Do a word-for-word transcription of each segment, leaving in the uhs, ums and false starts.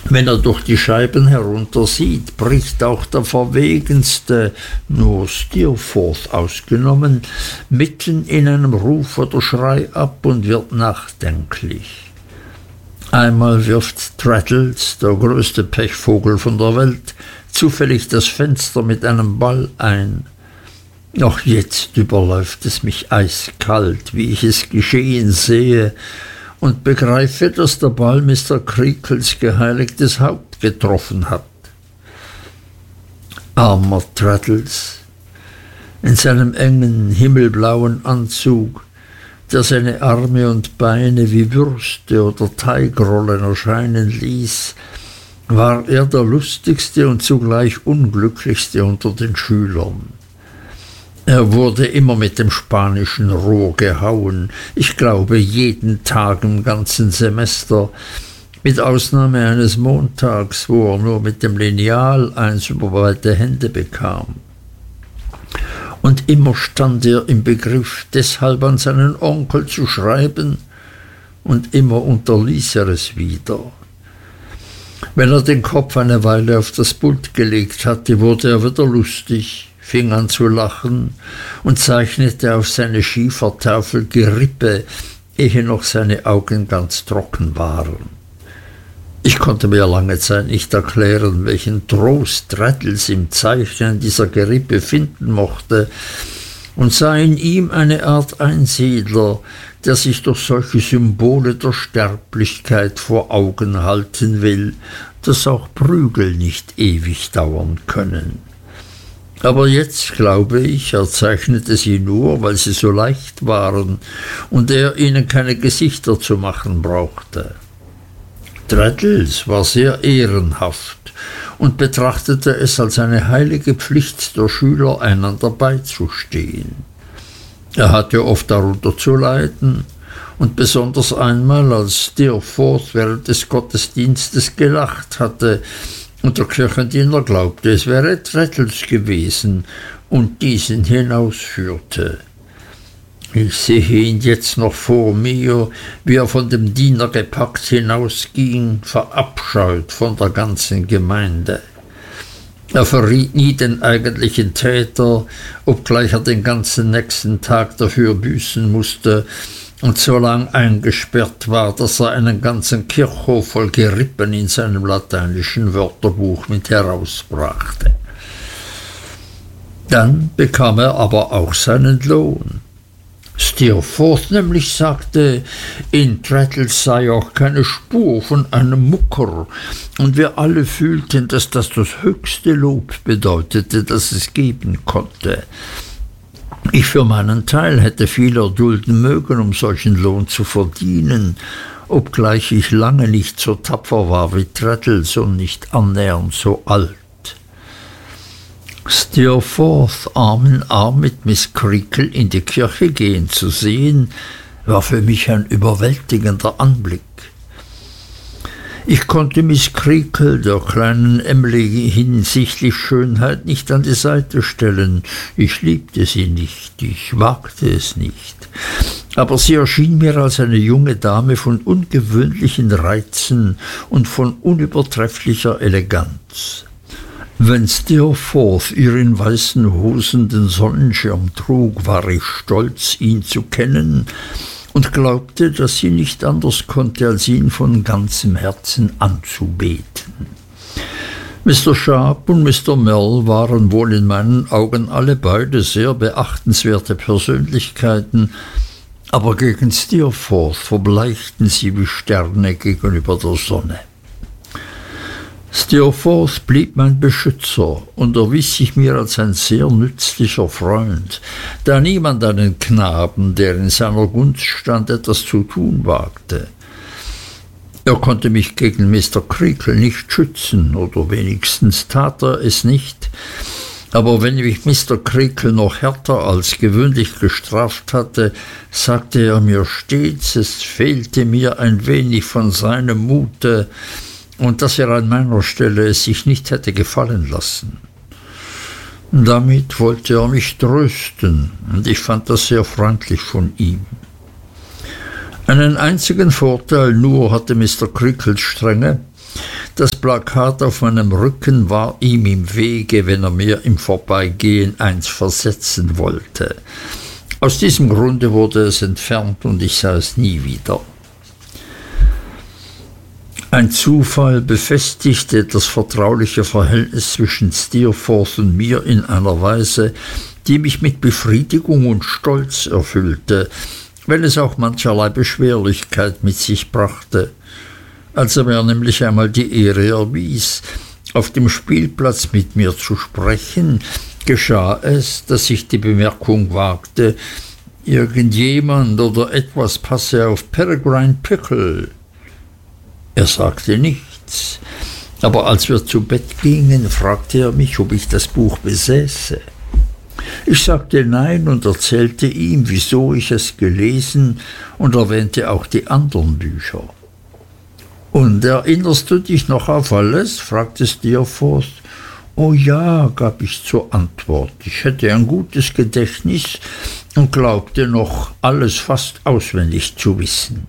Wenn er durch die Scheiben heruntersieht, bricht auch der Verwegenste, nur Steerforth ausgenommen, mitten in einem Ruf oder Schrei ab und wird nachdenklich. Einmal wirft Traddles, der größte Pechvogel von der Welt, zufällig das Fenster mit einem Ball ein. Auch jetzt überläuft es mich eiskalt, wie ich es geschehen sehe, und begreife, dass der Ball Mister Creakles geheiligtes Haupt getroffen hat. Armer Traddles, in seinem engen, himmelblauen Anzug, der seine Arme und Beine wie Würste oder Teigrollen erscheinen ließ, war er der lustigste und zugleich unglücklichste unter den Schülern. Er wurde immer mit dem spanischen Rohr gehauen, ich glaube jeden Tag im ganzen Semester, mit Ausnahme eines Montags, wo er nur mit dem Lineal eins über beide Hände bekam. Und immer stand er im Begriff, deshalb an seinen Onkel zu schreiben, und immer unterließ er es wieder. Wenn er den Kopf eine Weile auf das Pult gelegt hatte, wurde er wieder lustig, fing an zu lachen und zeichnete auf seine Schiefertafel Gerippe, ehe noch seine Augen ganz trocken waren. Ich konnte mir lange Zeit nicht erklären, welchen Trost Traddles im Zeichnen dieser Gerippe finden mochte, und sah in ihm eine Art Einsiedler, der sich durch solche Symbole der Sterblichkeit vor Augen halten will, dass auch Prügel nicht ewig dauern können. Aber jetzt glaube ich, er zeichnete sie nur, weil sie so leicht waren und er ihnen keine Gesichter zu machen brauchte. Traddles war sehr ehrenhaft und betrachtete es als eine heilige Pflicht der Schüler, einander beizustehen. Er hatte oft darunter zu leiden, und besonders einmal, als Steerforth während des Gottesdienstes gelacht hatte, und der Kirchendiener glaubte, es wäre Traddles gewesen und diesen hinausführte. Ich sehe ihn jetzt noch vor mir, wie er von dem Diener gepackt hinausging, verabscheut von der ganzen Gemeinde. Er verriet nie den eigentlichen Täter, obgleich er den ganzen nächsten Tag dafür büßen musste und so lang eingesperrt war, dass er einen ganzen Kirchhof voll Gerippen in seinem lateinischen Wörterbuch mit herausbrachte. Dann bekam er aber auch seinen Lohn. Steerforth nämlich sagte, in Traddles sei auch keine Spur von einem Mucker, und wir alle fühlten, dass das das höchste Lob bedeutete, das es geben konnte. Ich für meinen Teil hätte viel erdulden mögen, um solchen Lohn zu verdienen, obgleich ich lange nicht so tapfer war wie Traddles und nicht annähernd so alt. Steerforth Arm in Arm mit Miss Creakle in die Kirche gehen zu sehen, war für mich ein überwältigender Anblick. Ich konnte Miss Creakle, der kleinen Emily hinsichtlich Schönheit, nicht an die Seite stellen. Ich liebte sie nicht, ich wagte es nicht. Aber sie erschien mir als eine junge Dame von ungewöhnlichen Reizen und von unübertrefflicher Eleganz. Wenn Steerforth ihr in weißen Hosen den Sonnenschirm trug, war ich stolz, ihn zu kennen, und glaubte, dass sie nicht anders konnte, als ihn von ganzem Herzen anzubeten. Mister Sharp und Mister Mell waren wohl in meinen Augen alle beide sehr beachtenswerte Persönlichkeiten, aber gegen Steerforth verbleichten sie wie Sterne gegenüber der Sonne. Steerforth blieb mein Beschützer und erwies sich mir als ein sehr nützlicher Freund, da niemand einen Knaben, der in seiner Gunst stand, etwas zu tun wagte. Er konnte mich gegen Mister Creakle nicht schützen, oder wenigstens tat er es nicht, aber wenn mich Mister Creakle noch härter als gewöhnlich gestraft hatte, sagte er mir stets, es fehlte mir ein wenig von seinem Mute, und dass er an meiner Stelle es sich nicht hätte gefallen lassen. Damit wollte er mich trösten, und ich fand das sehr freundlich von ihm. Einen einzigen Vorteil nur hatte Mister Creakles Strenge, Das Plakat auf meinem Rücken war ihm im Wege, wenn er mir im Vorbeigehen eins versetzen wollte. Aus diesem Grunde wurde es entfernt und ich sah es nie wieder. Ein Zufall befestigte das vertrauliche Verhältnis zwischen Steerforth und mir in einer Weise, die mich mit Befriedigung und Stolz erfüllte, wenn es auch mancherlei Beschwerlichkeit mit sich brachte. Als er mir nämlich einmal die Ehre erwies, auf dem Spielplatz mit mir zu sprechen, geschah es, dass ich die Bemerkung wagte, irgendjemand oder etwas passe auf Peregrine Pickle. Er sagte nichts, aber als wir zu Bett gingen, fragte er mich, ob ich das Buch besäße. Ich sagte nein und erzählte ihm, wieso ich es gelesen, und erwähnte auch die anderen Bücher. »Und erinnerst du dich noch auf alles?« fragte Steerforth. »Oh ja«, gab ich zur Antwort. Ich hätte ein gutes Gedächtnis und glaubte noch, alles fast auswendig zu wissen.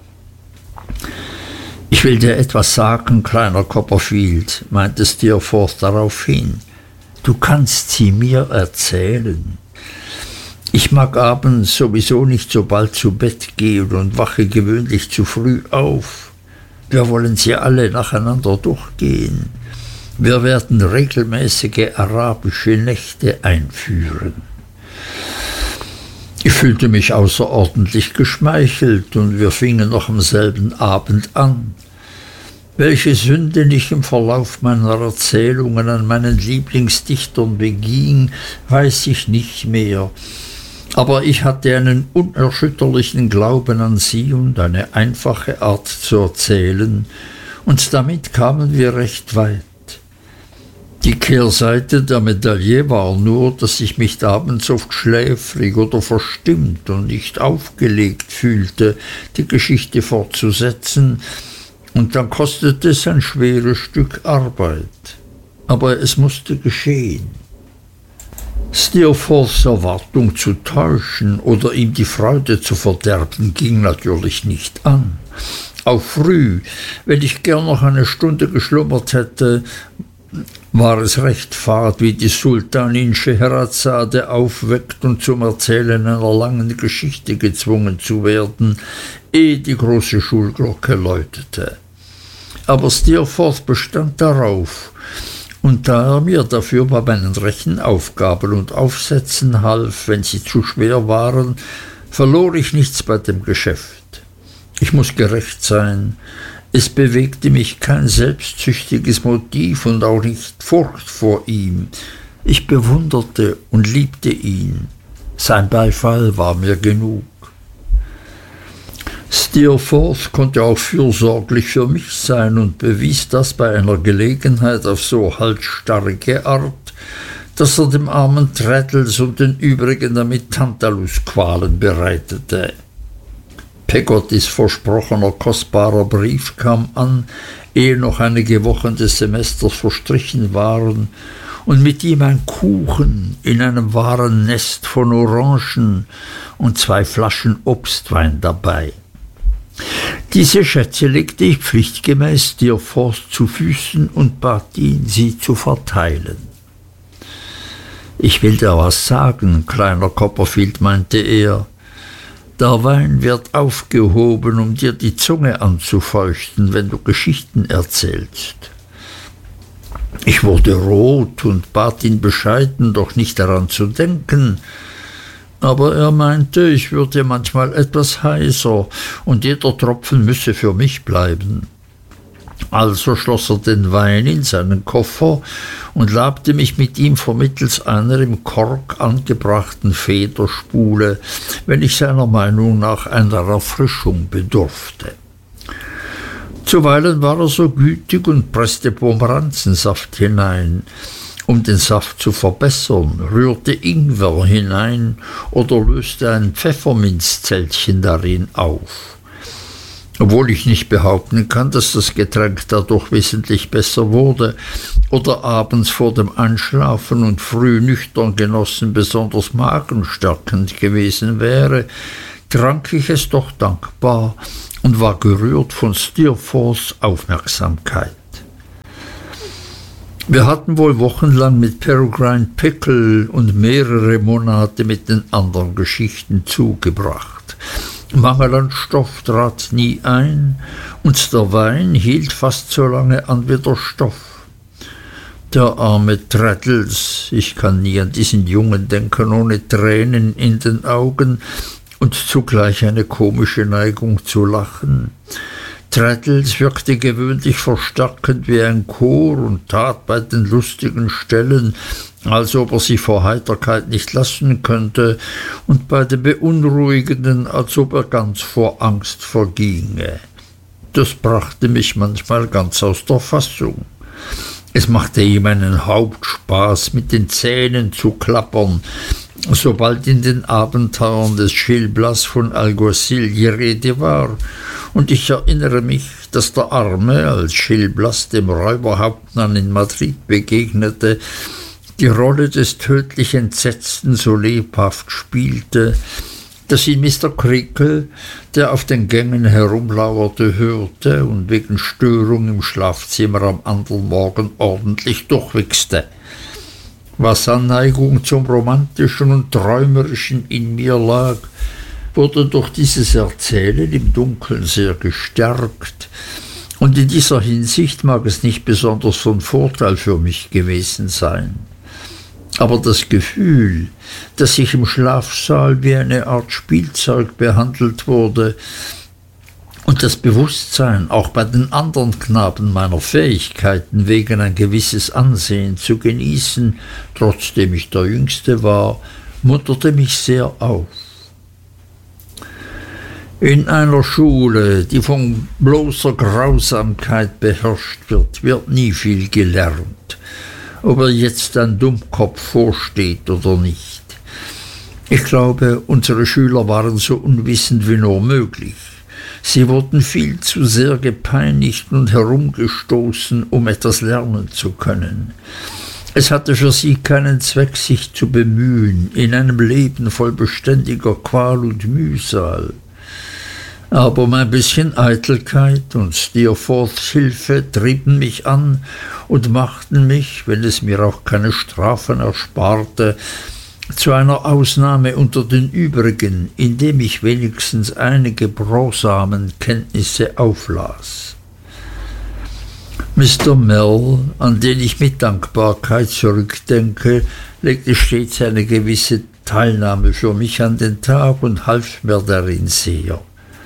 »Ich will dir etwas sagen, kleiner Copperfield«, meinte Steerforth daraufhin. »Du kannst sie mir erzählen. Ich mag abends sowieso nicht so bald zu Bett gehen und wache gewöhnlich zu früh auf. Wir wollen sie alle nacheinander durchgehen. Wir werden regelmäßige arabische Nächte einführen.« Ich fühlte mich außerordentlich geschmeichelt, und wir fingen noch am selben Abend an. Welche Sünden ich im Verlauf meiner Erzählungen an meinen Lieblingsdichtern beging, weiß ich nicht mehr, aber ich hatte einen unerschütterlichen Glauben an sie und eine einfache Art zu erzählen, und damit kamen wir recht weit. Die Kehrseite der Medaille war nur, dass ich mich abends oft schläfrig oder verstimmt und nicht aufgelegt fühlte, die Geschichte fortzusetzen, und dann kostete es ein schweres Stück Arbeit. Aber es musste geschehen. Steerforths Erwartung zu täuschen oder ihm die Freude zu verderben, ging natürlich nicht an. Auch früh, wenn ich gern noch eine Stunde geschlummert hätte, war es recht fad, wie die Sultanin Scheherazade aufweckt und zum Erzählen einer langen Geschichte gezwungen zu werden, ehe die große Schulglocke läutete. Aber Steerforth bestand darauf, und da er mir dafür bei meinen Rechenaufgaben und Aufsätzen half, wenn sie zu schwer waren, verlor ich nichts bei dem Geschäft. Ich muß gerecht sein, es bewegte mich kein selbstsüchtiges Motiv und auch nicht Furcht vor ihm. Ich bewunderte und liebte ihn. Sein Beifall war mir genug. Steerforth konnte auch fürsorglich für mich sein und bewies das bei einer Gelegenheit auf so halsstarrige Art, dass er dem armen Traddles und den übrigen damit Tantalusqualen bereitete. Peggottys versprochener kostbarer Brief kam an, ehe noch einige Wochen des Semesters verstrichen waren, und mit ihm ein Kuchen in einem wahren Nest von Orangen und zwei Flaschen Obstwein dabei. Diese Schätze legte ich pflichtgemäß Steerforth zu Füßen und bat ihn, sie zu verteilen. »Ich will dir was sagen, kleiner Copperfield«, meinte er. »Der Wein wird aufgehoben, um dir die Zunge anzufeuchten, wenn du Geschichten erzählst.« Ich wurde rot und bat ihn bescheiden, doch nicht daran zu denken, aber er meinte, ich würde manchmal etwas heiser und jeder Tropfen müsse für mich bleiben. Also schloss er den Wein in seinen Koffer und labte mich mit ihm vermittels einer im Kork angebrachten Federspule, wenn ich seiner Meinung nach einer Erfrischung bedurfte. Zuweilen war er so gütig und presste Pomeranzensaft hinein. Um den Saft zu verbessern, rührte Ingwer hinein oder löste ein Pfefferminzzellchen darin auf. Obwohl ich nicht behaupten kann, dass das Getränk dadurch wesentlich besser wurde oder abends vor dem Einschlafen und früh nüchtern genossen besonders magenstärkend gewesen wäre, trank ich es doch dankbar und war gerührt von Steerforths Aufmerksamkeit. Wir hatten wohl wochenlang mit Peregrine Pickle und mehrere Monate mit den anderen Geschichten zugebracht. Mangel an Stoff trat nie ein, und der Wein hielt fast so lange an wie der Stoff. Der arme Traddles, ich kann nie an diesen Jungen denken ohne Tränen in den Augen und zugleich eine komische Neigung zu lachen. Traddles wirkte gewöhnlich verstärkend wie ein Chor und tat bei den lustigen Stellen, als ob er sich vor Heiterkeit nicht lassen könnte, und bei den beunruhigenden, als ob er ganz vor Angst verginge. Das brachte mich manchmal ganz aus der Fassung. Es machte ihm einen Hauptspaß, mit den Zähnen zu klappern, sobald in den Abenteuern des Gil Blas von Alguazil die Rede war, und ich erinnere mich, dass der Arme, als Gil Blas dem Räuberhauptmann in Madrid begegnete, die Rolle des tödlich Entsetzten so lebhaft spielte, dass ihn Mister Creakle, der auf den Gängen herumlauerte, hörte und wegen Störung im Schlafzimmer am anderen Morgen ordentlich durchwichste. Was an Neigung zum Romantischen und Träumerischen in mir lag, wurde durch dieses Erzählen im Dunkeln sehr gestärkt, und in dieser Hinsicht mag es nicht besonders von Vorteil für mich gewesen sein. Aber das Gefühl, dass ich im Schlafsaal wie eine Art Spielzeug behandelt wurde, und das Bewußtsein, auch bei den anderen Knaben meiner Fähigkeiten wegen ein gewisses Ansehen zu genießen, trotzdem ich der Jüngste war, munterte mich sehr auf. In einer Schule, die von bloßer Grausamkeit beherrscht wird, wird nie viel gelernt, ob er jetzt ein Dummkopf vorsteht oder nicht. Ich glaube, unsere Schüler waren so unwissend wie nur möglich. Sie wurden viel zu sehr gepeinigt und herumgestoßen, um etwas lernen zu können. Es hatte für sie keinen Zweck, sich zu bemühen, in einem Leben voll beständiger Qual und Mühsal. Aber mein bisschen Eitelkeit und Steerforths Hilfe trieben mich an und machten mich, wenn es mir auch keine Strafen ersparte, zu einer Ausnahme unter den übrigen, indem ich wenigstens einige brosamen Kenntnisse auflas. Mister Mell, an den ich mit Dankbarkeit zurückdenke, legte stets eine gewisse Teilnahme für mich an den Tag und half mir darin sehr.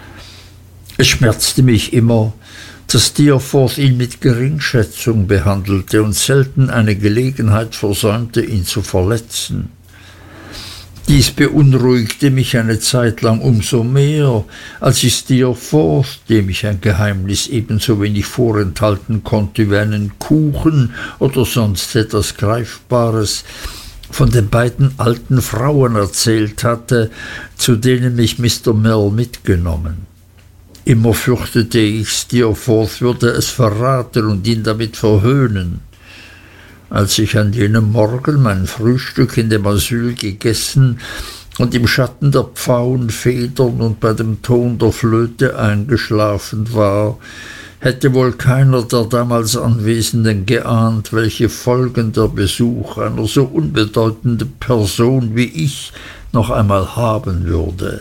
Es schmerzte mich immer, dass Steerforth ihn mit Geringschätzung behandelte und selten eine Gelegenheit versäumte, ihn zu verletzen. Dies beunruhigte mich eine Zeit lang umso mehr, als ich Steerforth, dem ich ein Geheimnis ebenso wenig vorenthalten konnte wie einen Kuchen oder sonst etwas Greifbares, von den beiden alten Frauen erzählt hatte, zu denen mich Mister Mell mitgenommen. Immer fürchtete ich, Steerforth würde es verraten und ihn damit verhöhnen. Als ich an jenem Morgen mein Frühstück in dem Asyl gegessen und im Schatten der Pfauenfedern und bei dem Ton der Flöte eingeschlafen war, hätte wohl keiner der damals Anwesenden geahnt, welche Folgen der Besuch einer so unbedeutenden Person wie ich noch einmal haben würde.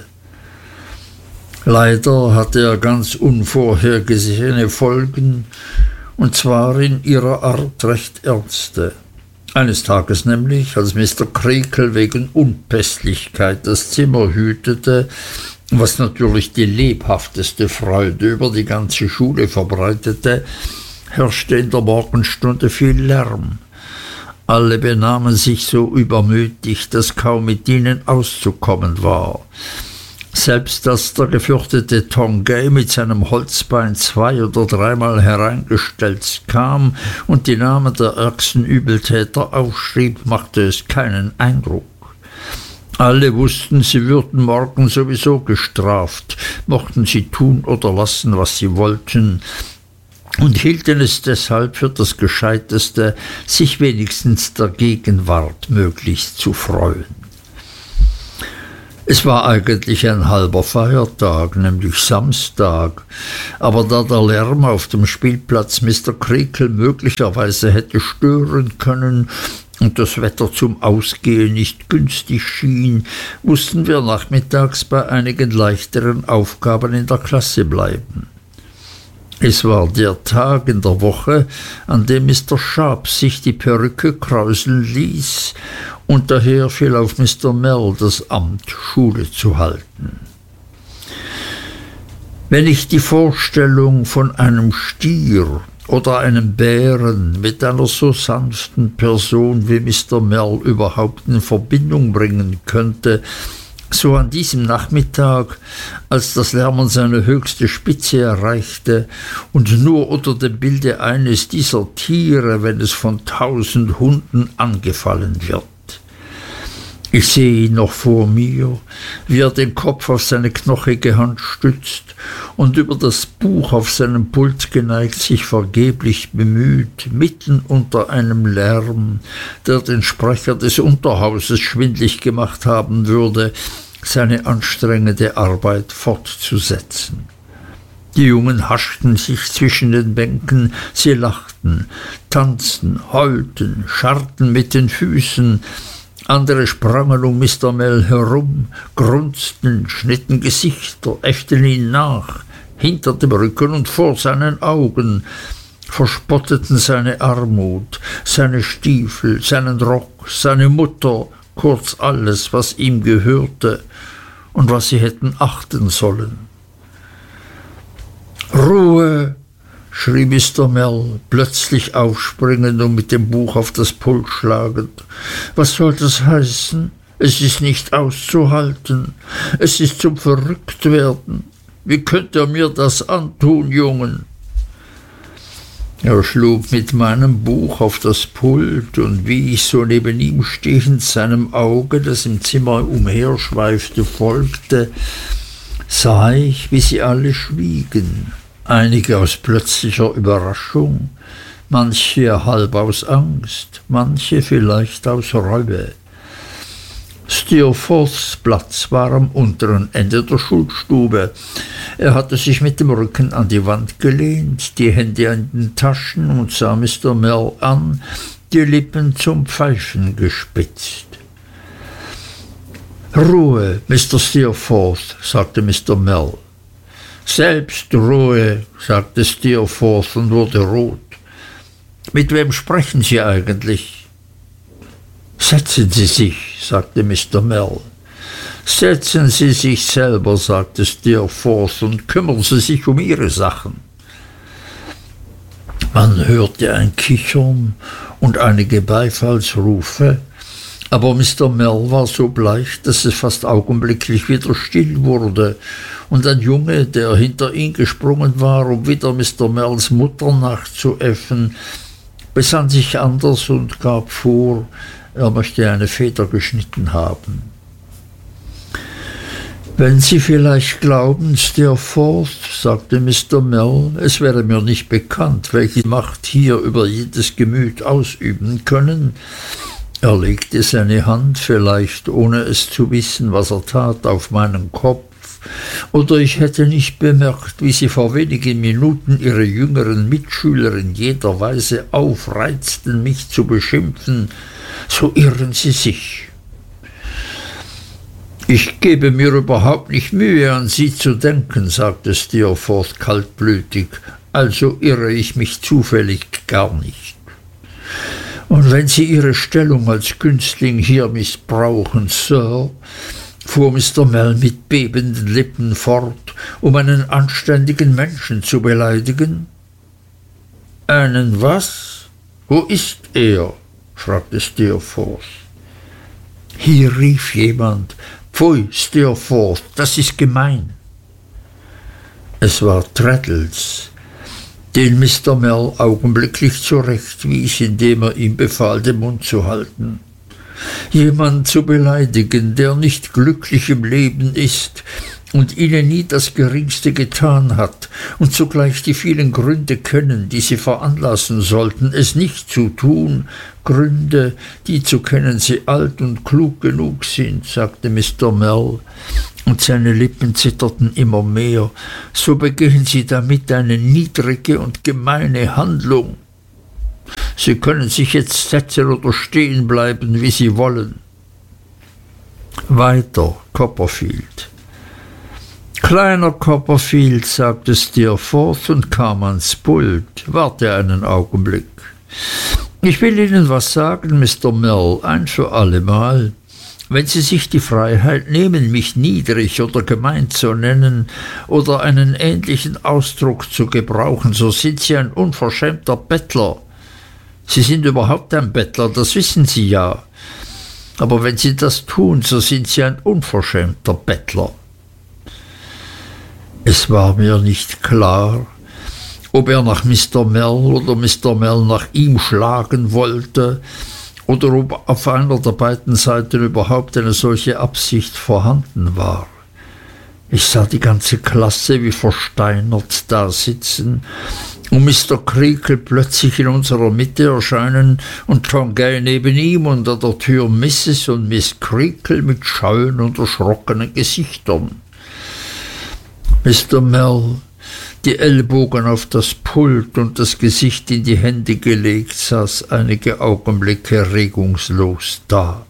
Leider hatte er ganz unvorhergesehene Folgen, und zwar in ihrer Art recht ernste. Eines Tages nämlich, als Mister Creakle wegen Unpässlichkeit das Zimmer hütete, was natürlich die lebhafteste Freude über die ganze Schule verbreitete, herrschte in der Morgenstunde viel Lärm. Alle benahmen sich so übermütig, dass kaum mit ihnen auszukommen war. Selbst als der gefürchtete Tongay mit seinem Holzbein zwei oder dreimal hereingestellt kam und die Namen der ärgsten Übeltäter aufschrieb, machte es keinen Eindruck. Alle wussten, sie würden morgen sowieso gestraft, mochten sie tun oder lassen, was sie wollten, und hielten es deshalb für das Gescheiteste, sich wenigstens der Gegenwart möglichst zu freuen. Es war eigentlich ein halber Feiertag, nämlich Samstag, aber da der Lärm auf dem Spielplatz Mister Creakle möglicherweise hätte stören können und das Wetter zum Ausgehen nicht günstig schien, mussten wir nachmittags bei einigen leichteren Aufgaben in der Klasse bleiben. Es war der Tag in der Woche, an dem Mister Sharp sich die Perücke kräuseln ließ, und daher fiel auf Mister Mell das Amt, Schule zu halten. Wenn ich die Vorstellung von einem Stier oder einem Bären mit einer so sanften Person wie Mister Mell überhaupt in Verbindung bringen könnte, so an diesem Nachmittag, als das Lärmen seine höchste Spitze erreichte und nur unter dem Bilde eines dieser Tiere, wenn es von tausend Hunden angefallen wird. Ich sehe ihn noch vor mir, wie er den Kopf auf seine knochige Hand stützt und über das Buch auf seinem Pult geneigt sich vergeblich bemüht, mitten unter einem Lärm, der den Sprecher des Unterhauses schwindlig gemacht haben würde, seine anstrengende Arbeit fortzusetzen. Die Jungen haschten sich zwischen den Bänken, sie lachten, tanzten, heulten, scharrten mit den Füßen, andere sprangen um Mister Mell herum, grunzten, schnitten Gesichter, äfften ihn nach, hinter dem Rücken und vor seinen Augen, verspotteten seine Armut, seine Stiefel, seinen Rock, seine Mutter, kurz alles, was ihm gehörte und was sie hätten achten sollen. »Ruhe!« schrie Mister Mell, plötzlich aufspringend und mit dem Buch auf das Pult schlagend. »Was soll das heißen? Es ist nicht auszuhalten. Es ist zum Verrücktwerden. Wie könnt ihr mir das antun, Jungen?« Er schlug mit meinem Buch auf das Pult, und wie ich so neben ihm stehend seinem Auge, das im Zimmer umherschweifte, folgte, sah ich, wie sie alle schwiegen. Einige aus plötzlicher Überraschung, manche halb aus Angst, manche vielleicht aus Reue. Steerforths Platz war am unteren Ende der Schulstube. Er hatte sich mit dem Rücken an die Wand gelehnt, die Hände in den Taschen und sah Mister Mell an, die Lippen zum Pfeifen gespitzt. »Ruhe, Mister Steerforth«, sagte Mister Mell. »Selbst Ruhe«, sagte Steerforth und wurde rot. »Mit wem sprechen Sie eigentlich?« »Setzen Sie sich«, sagte Mister Mell. »Setzen Sie sich selber«, sagte Steerforth, »und kümmern Sie sich um Ihre Sachen.« Man hörte ein Kichern und einige Beifallsrufe, aber Mister Mell war so bleich, dass es fast augenblicklich wieder still wurde, und ein Junge, der hinter ihn gesprungen war, um wieder Mister Mells Mutter nachzuäffen, besann sich anders und gab vor, er möchte eine Feder geschnitten haben. »Wenn Sie vielleicht glauben, Steerforth«, sagte Mister Mell, »es wäre mir nicht bekannt, welche Macht hier über jedes Gemüt ausüben können.« Er legte seine Hand, vielleicht ohne es zu wissen, was er tat, auf meinen Kopf, oder ich hätte nicht bemerkt, wie sie vor wenigen Minuten ihre jüngeren Mitschüler in jeder Weise aufreizten, mich zu beschimpfen. So irren sie sich. »Ich gebe mir überhaupt nicht Mühe, an Sie zu denken«, sagte Steerforth kaltblütig, »also irre ich mich zufällig gar nicht. Und wenn Sie Ihre Stellung als Günstling hier missbrauchen, Sir«, fuhr Mister Mell mit bebenden Lippen fort, »um einen anständigen Menschen zu beleidigen?« »Einen was? Wo ist er?« fragte Steerforth. Hier rief jemand, »Pfui, Steerforth, das ist gemein.« Es war Traddles, den Mister Mell augenblicklich zurechtwies, indem er ihm befahl, den Mund zu halten. Jemand zu beleidigen, der nicht glücklich im Leben ist, und ihnen nie das geringste getan hat und zugleich die vielen Gründe kennen, die sie veranlassen sollten, es nicht zu tun, Gründe, die zu kennen sie alt und klug genug sind, sagte Mister Mell, und seine Lippen zitterten immer mehr, so begehen sie damit eine niedrige und gemeine Handlung. Sie können sich jetzt setzen oder stehen bleiben, wie sie wollen. Weiter, Copperfield. Kleiner Copperfield, sagte Steerforth und kam ans Pult. Warte einen Augenblick. Ich will Ihnen was sagen, Mister Mell, ein für allemal. Wenn Sie sich die Freiheit nehmen, mich niedrig oder gemein zu nennen oder einen ähnlichen Ausdruck zu gebrauchen, so sind Sie ein unverschämter Bettler. Sie sind überhaupt ein Bettler, das wissen Sie ja. Aber wenn Sie das tun, so sind Sie ein unverschämter Bettler. Es war mir nicht klar, ob er nach Mister Mell oder Mister Mell nach ihm schlagen wollte, oder ob auf einer der beiden Seiten überhaupt eine solche Absicht vorhanden war. Ich sah die ganze Klasse wie versteinert dasitzen und Mister Creakle plötzlich in unserer Mitte erscheinen und Tongay neben ihm und an der Tür Misses und Miss Creakle mit scheuen und erschrockenen Gesichtern. Mister Mell, die Ellbogen auf das Pult und das Gesicht in die Hände gelegt, saß einige Augenblicke regungslos da.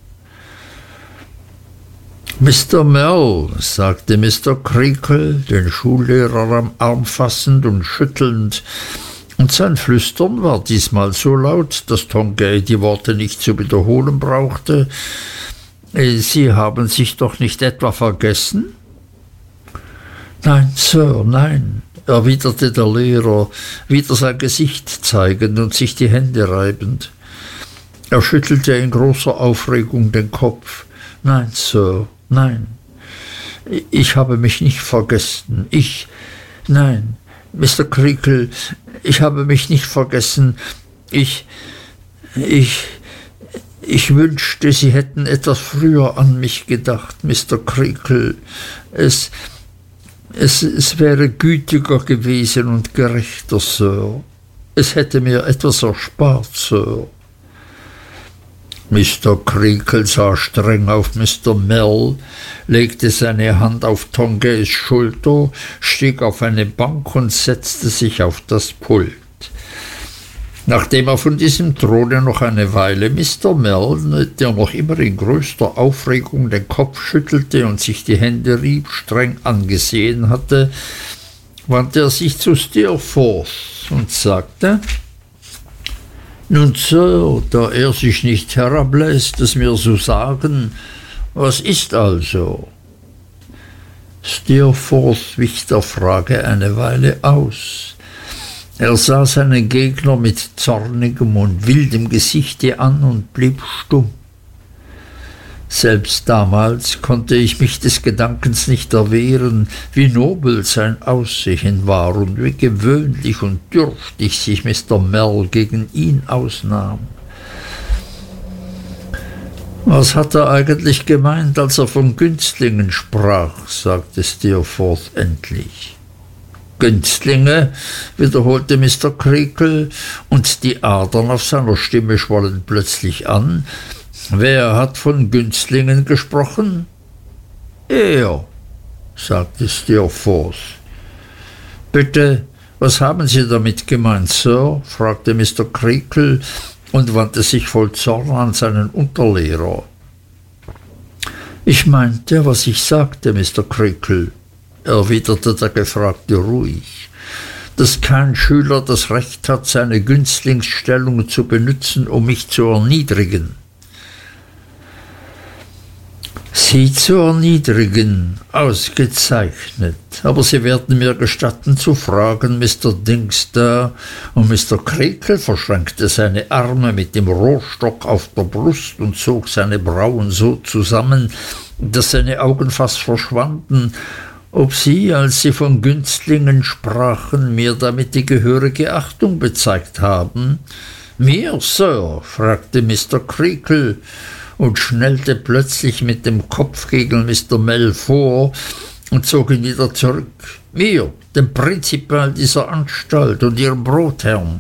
Mister Mell, sagte Mister Creakle, den Schullehrer am Arm fassend und schüttelnd, und sein Flüstern war diesmal so laut, dass Tongay die Worte nicht zu wiederholen brauchte. Sie haben sich doch nicht etwa vergessen? Nein, Sir, nein, erwiderte der Lehrer, wieder sein Gesicht zeigend und sich die Hände reibend. Er schüttelte in großer Aufregung den Kopf. Nein, Sir, nein, ich habe mich nicht vergessen. Ich, nein, Mister Creakle, ich habe mich nicht vergessen. Ich, ich, ich wünschte, Sie hätten etwas früher an mich gedacht, Mister Creakle. Es, Es, es wäre gütiger gewesen und gerechter, Sir. Es hätte mir etwas erspart, Sir. Mister Creakle sah streng auf Mister Mell, legte seine Hand auf Tongays Schulter, stieg auf eine Bank und setzte sich auf das Pult. Nachdem er von diesem Throne noch eine Weile Mister Mell, der noch immer in größter Aufregung den Kopf schüttelte und sich die Hände rieb, streng angesehen hatte, wandte er sich zu Steerforth und sagte: »Nun, Sir, da er sich nicht herablässt, es mir so sagen, was ist also?« Steerforth wich der Frage eine Weile aus. Er sah seinen Gegner mit zornigem und wildem Gesichte an und blieb stumm. Selbst damals konnte ich mich des Gedankens nicht erwehren, wie nobel sein Aussehen war und wie gewöhnlich und dürftig sich Mister Mell gegen ihn ausnahm. »Was hat er eigentlich gemeint, als er von Günstlingen sprach?« sagte Steerforth endlich. »Günstlinge«, wiederholte Mister Creakle, und die Adern auf seiner Stimme schwollen plötzlich an. »Wer hat von Günstlingen gesprochen?« »Er«, sagte Steerforth. »Bitte, was haben Sie damit gemeint, Sir?« fragte Mister Creakle und wandte sich voll Zorn an seinen Unterlehrer. »Ich meinte, was ich sagte, Mister Creakle«, erwiderte der Gefragte ruhig, »dass kein Schüler das Recht hat, seine Günstlingsstellung zu benützen, um mich zu erniedrigen.« »Sie zu erniedrigen? Ausgezeichnet. Aber Sie werden mir gestatten zu fragen, Mister Dings da«, und Mister Creakle verschränkte seine Arme mit dem Rohrstock auf der Brust und zog seine Brauen so zusammen, dass seine Augen fast verschwanden, »ob Sie, als Sie von Günstlingen sprachen, mir damit die gehörige Achtung bezeigt haben?« »Mir, Sir?« fragte Mister Creakle und schnellte plötzlich mit dem Kopf gegen Mister Mell vor, und zogen wieder zurück. Mir, dem Prinzipal dieser Anstalt und ihrem Brotherrn.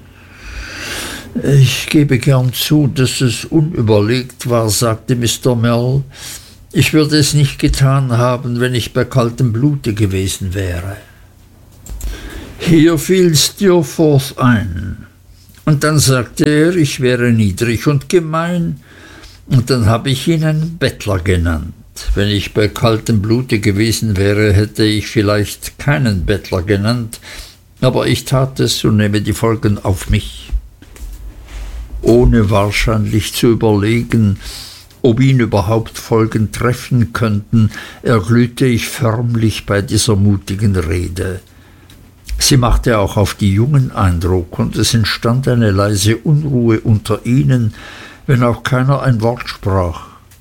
Ich gebe gern zu, dass es unüberlegt war, sagte Mister Mell. Ich würde es nicht getan haben, wenn ich bei kaltem Blute gewesen wäre. Hier fiel Steerforth ein. Und dann sagte er, ich wäre niedrig und gemein, und dann habe ich ihn einen Bettler genannt. Wenn ich bei kaltem Blute gewesen wäre, hätte ich vielleicht keinen Bettler genannt, aber ich tat es und nehme die Folgen auf mich. Ohne wahrscheinlich zu überlegen, ob ihn überhaupt Folgen treffen könnten, erglühte ich förmlich bei dieser mutigen Rede. Sie machte auch auf die Jungen Eindruck, und es entstand eine leise Unruhe unter ihnen, wenn auch keiner ein Wort sprach.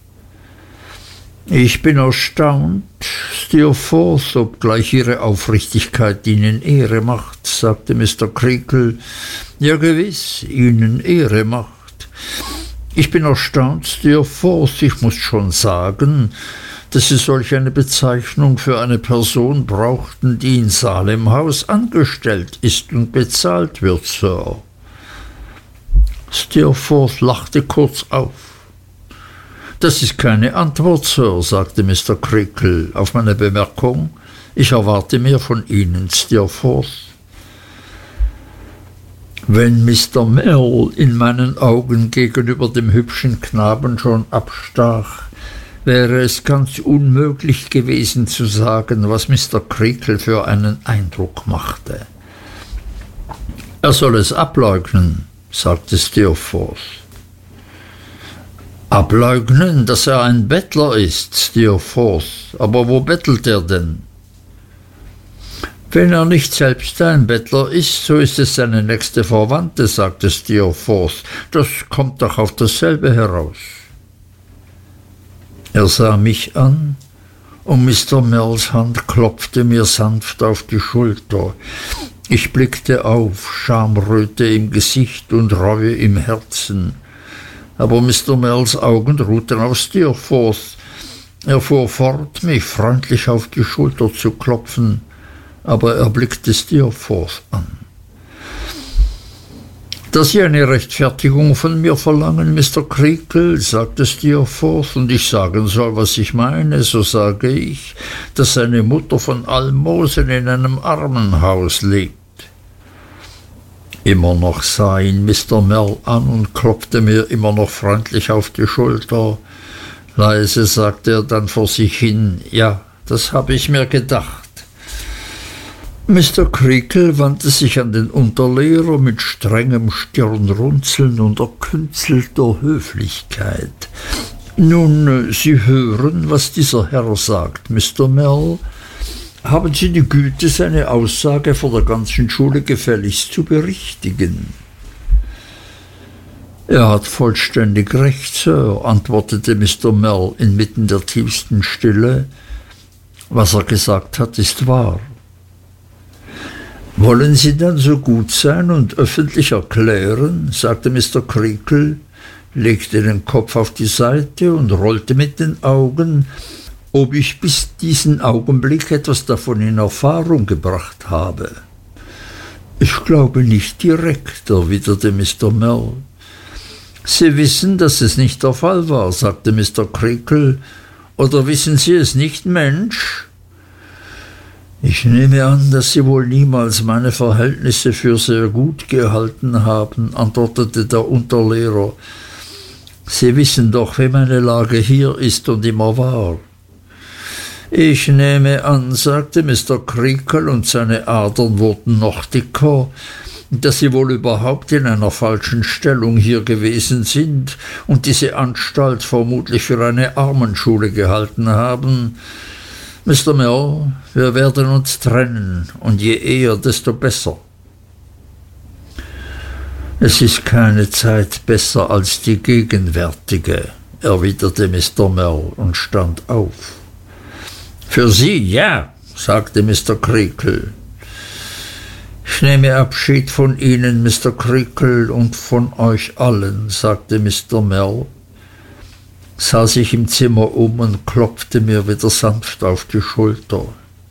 Ich bin erstaunt, Steerforth, obgleich Ihre Aufrichtigkeit Ihnen Ehre macht, sagte Mister Creakle. Ja, gewiss, Ihnen Ehre macht. Ich bin erstaunt, Steerforth, ich muß schon sagen, dass Sie solch eine Bezeichnung für eine Person brauchten, die in Salemhaus angestellt ist und bezahlt wird, Sir. Steerforth lachte kurz auf. Das ist keine Antwort, Sir, sagte Mister Creakle auf meine Bemerkung. Ich erwarte mehr von Ihnen, Steerforth. Wenn Mister Mell in meinen Augen gegenüber dem hübschen Knaben schon abstach, wäre es ganz unmöglich gewesen zu sagen, was Mister Creakle für einen Eindruck machte. Er soll es ableugnen, sagte Steerforth. Ableugnen, dass er ein Bettler ist, Steerforth. Aber wo bettelt er denn? Wenn er nicht selbst ein Bettler ist, so ist es seine nächste Verwandte, sagte Steerforth. Das kommt doch auf dasselbe heraus. Er sah mich an, und Mister Mells Hand klopfte mir sanft auf die Schulter. Ich blickte auf, Schamröte im Gesicht und Reue im Herzen. Aber Mister Mells Augen ruhten auf Steerforth. Er fuhr fort, mich freundlich auf die Schulter zu klopfen, aber er blickte Steerforth an. Da Sie eine Rechtfertigung von mir verlangen, Mister Creakle, sagte Steerforth, und ich sagen soll, was ich meine, so sage ich, dass seine Mutter von Almosen in einem Armenhaus lebt. Immer noch sah ihn Mister Mell an und klopfte mir immer noch freundlich auf die Schulter. Leise sagte er dann vor sich hin, ja, das habe ich mir gedacht. Mister Creakle wandte sich an den Unterlehrer mit strengem Stirnrunzeln und erkünstelter Höflichkeit. Nun, Sie hören, was dieser Herr sagt, Mister Mell. Haben Sie die Güte, seine Aussage vor der ganzen Schule gefälligst zu berichtigen? Er hat vollständig recht, Sir, antwortete Mister Mell inmitten der tiefsten Stille. Was er gesagt hat, ist wahr. Wollen Sie dann so gut sein und öffentlich erklären, sagte Mister Creakle, legte den Kopf auf die Seite und rollte mit den Augen, ob ich bis diesen Augenblick etwas davon in Erfahrung gebracht habe. Ich glaube nicht direkt, erwiderte Mister Mell. Sie wissen, dass es nicht der Fall war, sagte Mister Creakle. Oder wissen Sie es nicht, Mensch? Ich nehme an, dass Sie wohl niemals meine Verhältnisse für sehr gut gehalten haben, antwortete der Unterlehrer. Sie wissen doch, wie meine Lage hier ist und immer war. Ich nehme an, sagte Mister Creakle, und seine Adern wurden noch dicker, dass Sie wohl überhaupt in einer falschen Stellung hier gewesen sind und diese Anstalt vermutlich für eine Armenschule gehalten haben. Mister Mell, wir werden uns trennen, und je eher, desto besser. Es ist keine Zeit besser als die gegenwärtige, erwiderte Mister Mell und stand auf. Für Sie, ja, sagte Mister Creakle. Ich nehme Abschied von Ihnen, Mister Creakle, und von euch allen, sagte Mister Mell. sah sich im Zimmer um und klopfte mir wieder sanft auf die Schulter.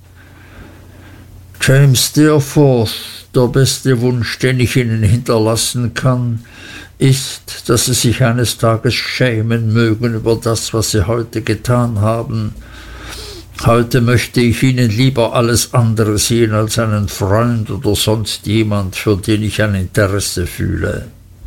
James Steerforth, der beste Wunsch, den ich Ihnen hinterlassen kann, ist, dass Sie sich eines Tages schämen mögen über das, was Sie heute getan haben. Heute möchte ich Ihnen lieber alles andere sehen als einen Freund oder sonst jemand, für den ich ein Interesse fühle.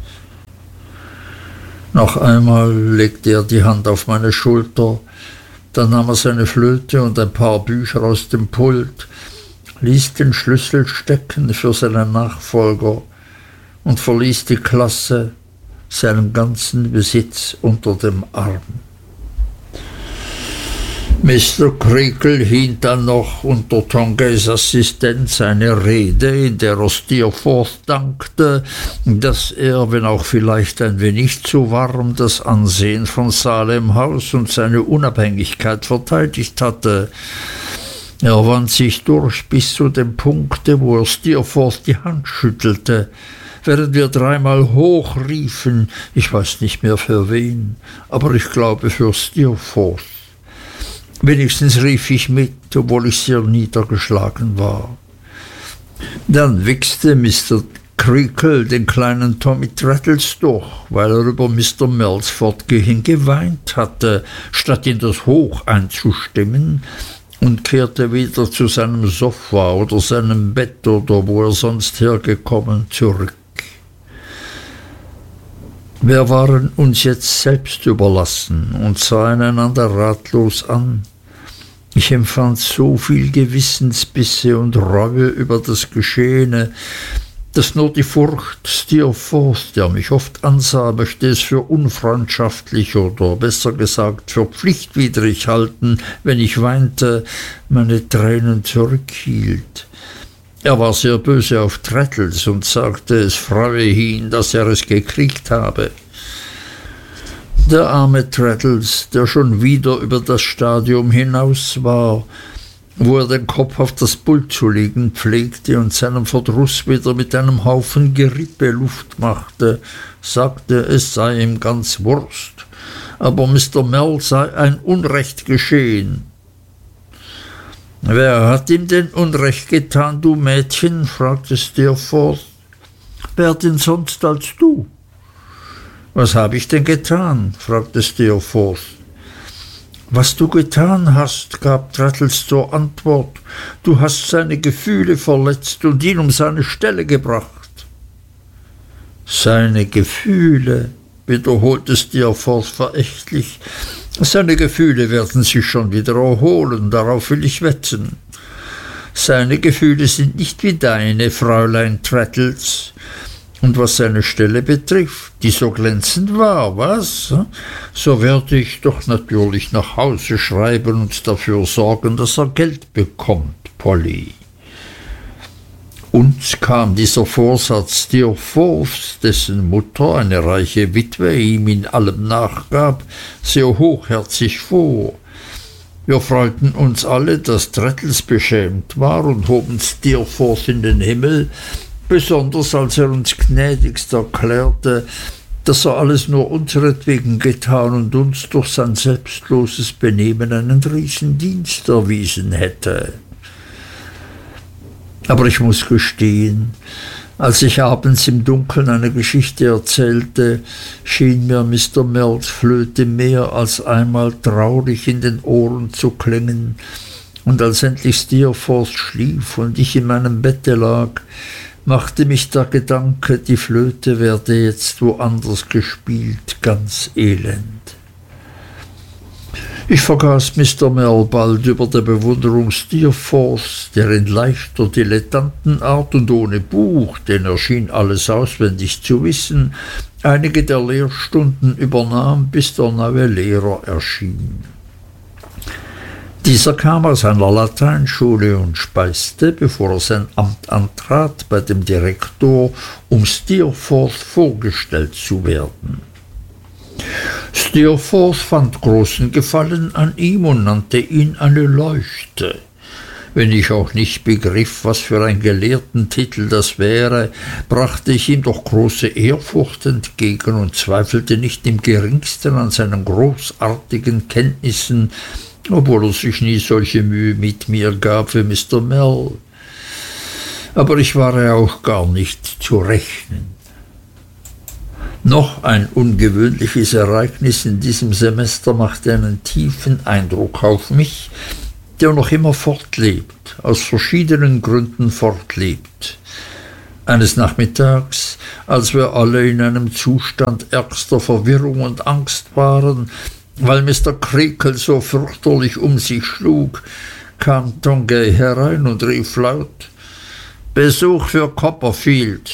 Noch einmal legte er die Hand auf meine Schulter, dann nahm er seine Flöte und ein paar Bücher aus dem Pult, ließ den Schlüssel stecken für seinen Nachfolger und verließ die Klasse, seinen ganzen Besitz unter dem Arm. Mister Creakle hielt dann noch unter Tongays Assistenz eine Rede, in der er Steerforth dankte, dass er, wenn auch vielleicht ein wenig zu warm, das Ansehen von Salem House und seine Unabhängigkeit verteidigt hatte. Er wand sich durch bis zu dem Punkte, wo er Steerforth die Hand schüttelte, während wir dreimal hoch riefen, ich weiß nicht mehr für wen, aber ich glaube für Steerforth. Wenigstens rief ich mit, obwohl ich sehr niedergeschlagen war. Dann wichste Mister Creakle den kleinen Tommy Traddles durch, weil er über Mister Mells Fortgehen geweint hatte, statt in das Hoch einzustimmen, und kehrte wieder zu seinem Sofa oder seinem Bett oder wo er sonst hergekommen zurück. Wir waren uns jetzt selbst überlassen und sahen einander ratlos an. Ich empfand so viel Gewissensbisse und Reue über das Geschehene, dass nur die Furcht, Steerforth, der mich oft ansah, möchte es für unfreundschaftlich oder besser gesagt für pflichtwidrig halten, wenn ich weinte, meine Tränen zurückhielt. Er war sehr böse auf Traddles und sagte, es freue ihn, dass er es gekriegt habe. Der arme Traddles, der schon wieder über das Stadium hinaus war, wo er den Kopf auf das Pult zu legen pflegte und seinem Verdruss wieder mit einem Haufen Gerippe Luft machte, sagte, es sei ihm ganz Wurst, aber Mister Mell sei ein Unrecht geschehen. »Wer hat ihm denn Unrecht getan, du Mädchen?« fragte Steerforth. »Wer denn sonst als du?« »Was habe ich denn getan?« fragte Steerforth. »Was du getan hast«, gab Traddles zur Antwort, »du hast seine Gefühle verletzt und ihn um seine Stelle gebracht.« »Seine Gefühle«, wiederholte Steerforth verächtlich, »seine Gefühle werden sich schon wieder erholen, darauf will ich wetten. Seine Gefühle sind nicht wie deine, Fräulein Traddles. Und was seine Stelle betrifft, die so glänzend war, was? So werde ich doch natürlich nach Hause schreiben und dafür sorgen, dass er Geld bekommt, Polly.« Uns kam dieser Vorsatz Steerforths, dessen Mutter, eine reiche Witwe, ihm in allem nachgab, sehr hochherzig vor. Wir freuten uns alle, dass Traddles beschämt war, und hoben Steerforth in den Himmel, besonders als er uns gnädigst erklärte, dass er alles nur unseretwegen getan und uns durch sein selbstloses Benehmen einen Riesendienst erwiesen hätte. Aber ich muß gestehen, als ich abends im Dunkeln eine Geschichte erzählte, schien mir Mister Mells Flöte mehr als einmal traurig in den Ohren zu klingen, und als endlich Steerforth schlief und ich in meinem Bette lag, machte mich der Gedanke, die Flöte werde jetzt woanders gespielt, ganz elend. Ich vergaß Mister Mell bald über der Bewunderung Steerforths, der in leichter Dilettantenart und ohne Buch, denn er schien alles auswendig zu wissen, einige der Lehrstunden übernahm, bis der neue Lehrer erschien. Dieser kam aus einer Lateinschule und speiste, bevor er sein Amt antrat, bei dem Direktor, um Steerforth vorgestellt zu werden. Steerforth fand großen Gefallen an ihm und nannte ihn eine Leuchte. Wenn ich auch nicht begriff, was für ein Gelehrtentitel das wäre, brachte ich ihm doch große Ehrfurcht entgegen und zweifelte nicht im geringsten an seinen großartigen Kenntnissen, obwohl er sich nie solche Mühe mit mir gab wie Mister Mell. Aber ich war ja auch gar nicht zu rechnen. Noch ein ungewöhnliches Ereignis in diesem Semester machte einen tiefen Eindruck auf mich, der noch immer fortlebt, aus verschiedenen Gründen fortlebt. Eines Nachmittags, als wir alle in einem Zustand ärgster Verwirrung und Angst waren, weil Mister Creakle so fürchterlich um sich schlug, kam Tongay herein und rief laut: »Besuch für Copperfield!«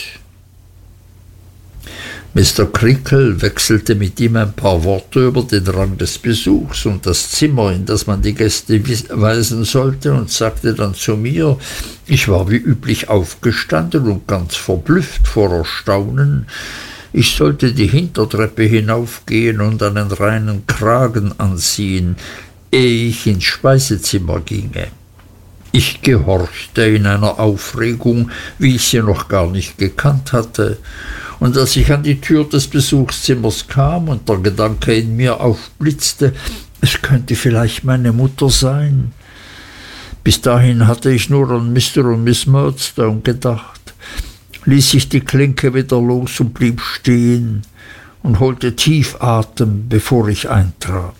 Mister Creakle wechselte mit ihm ein paar Worte über den Rang des Besuchs und das Zimmer, in das man die Gäste weisen sollte, und sagte dann zu mir, ich war wie üblich aufgestanden und ganz verblüfft vor Erstaunen, ich sollte die Hintertreppe hinaufgehen und einen reinen Kragen anziehen, ehe ich ins Speisezimmer ginge. Ich gehorchte in einer Aufregung, wie ich sie noch gar nicht gekannt hatte, und als ich an die Tür des Besuchszimmers kam und der Gedanke in mir aufblitzte, es könnte vielleicht meine Mutter sein. Bis dahin hatte ich nur an Mister und Miss Murdstone gedacht, ließ ich die Klinke wieder los und blieb stehen und holte tief Atem, bevor ich eintrat.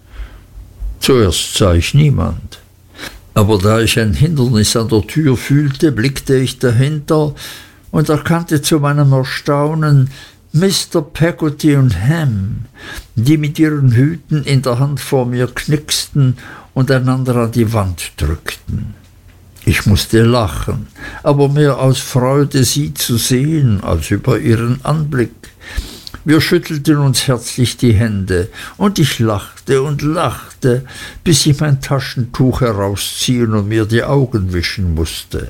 Zuerst sah ich niemand, aber da ich ein Hindernis an der Tür fühlte, blickte ich dahinter und erkannte zu meinem Erstaunen Mister Peggotty und Ham, die mit ihren Hüten in der Hand vor mir knicksten und einander an die Wand drückten. Ich musste lachen, aber mehr aus Freude, sie zu sehen, als über ihren Anblick. Wir schüttelten uns herzlich die Hände, und ich lachte und lachte, bis ich mein Taschentuch herausziehen und mir die Augen wischen musste.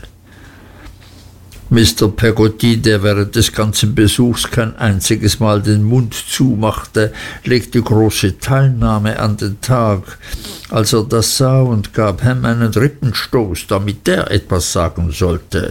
Mister Peggotty, der während des ganzen Besuchs kein einziges Mal den Mund zumachte, legte große Teilnahme an den Tag, als er das sah, und gab Ham einen Rippenstoß, damit der etwas sagen sollte.